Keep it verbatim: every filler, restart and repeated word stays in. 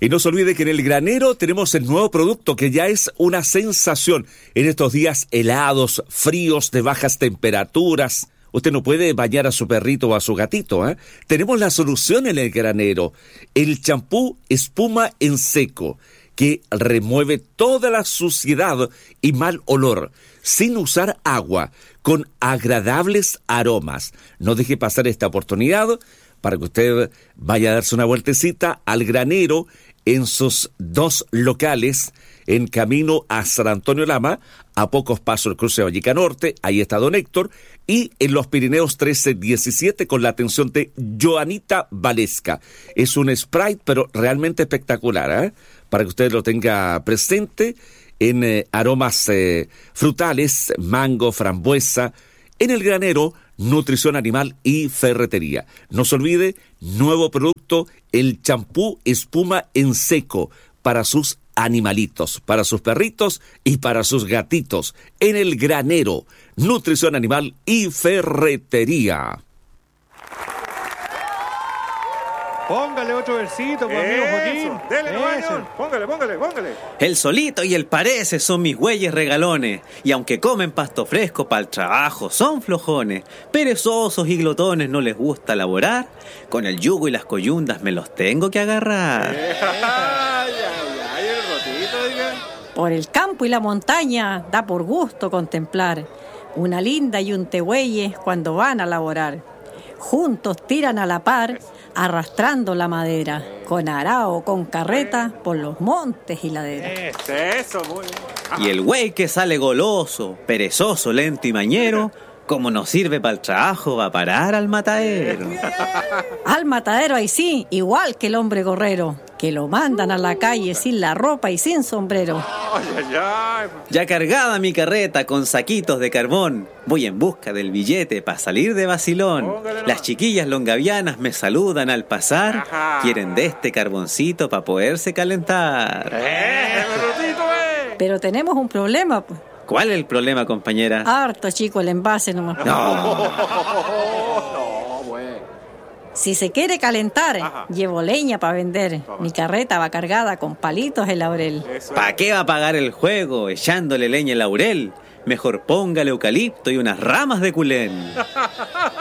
Y no se olvide que en el granero tenemos el nuevo producto que ya es una sensación en estos días helados, fríos, de bajas temperaturas. Usted no puede bañar a su perrito o a su gatito, ¿eh? Tenemos la solución en el granero. El champú espuma en seco, que remueve toda la suciedad y mal olor, sin usar agua, con agradables aromas. No deje pasar esta oportunidad para que usted vaya a darse una vueltecita al granero en sus dos locales, en camino a San Antonio Lama, a pocos pasos del cruce de Valleca Norte, ahí está don Héctor, y en los Pirineos trece diecisiete con la atención de Joanita Valesca. Es un Sprite, pero realmente espectacular, ¿eh? Para que usted lo tenga presente en eh, aromas eh, frutales, mango, frambuesa, en el granero, nutrición animal y ferretería. No se olvide, nuevo producto, el champú espuma en seco para sus animalitos, para sus perritos y para sus gatitos. En el granero, nutrición animal y ferretería. Póngale otro versito, pues, amigo Joaquín. Dele, no, póngale, póngale, póngale. El solito y el parece son mis güeyes regalones, y aunque comen pasto fresco para el trabajo, son flojones. Perezosos y glotones no les gusta laborar, con el yugo y las coyundas me los tengo que agarrar. Eh, ay, ay, ay, el rotito, diga. Por el campo y la montaña da por gusto contemplar una linda y un tehueyes cuando van a laborar. Juntos tiran a la par, arrastrando la madera, con arao, con carreta, por los montes y laderas. Eso, muy bien. Y el güey que sale goloso, perezoso, lento y mañero, como no sirve para el trabajo, va a parar al matadero. Al matadero ahí sí, igual que el hombre gorrero, que lo mandan a la calle sin la ropa y sin sombrero. Ay, ay, ay. Ya cargada mi carreta con saquitos de carbón, voy en busca del billete para salir de vacilón. Las chiquillas longavianas me saludan al pasar, Ajá. quieren de este carboncito para poderse calentar. Eh, el rotito, eh. Pero tenemos un problema, pues. ¿Cuál es el problema, compañera? Harto chico el envase nomás. No. No, güey. Si se quiere calentar, Ajá. llevo leña para vender. Mi carreta va cargada con palitos de laurel. Eso ¿Para es. qué va a pagar el juego echándole leña al laurel? Mejor póngale eucalipto y unas ramas de culén.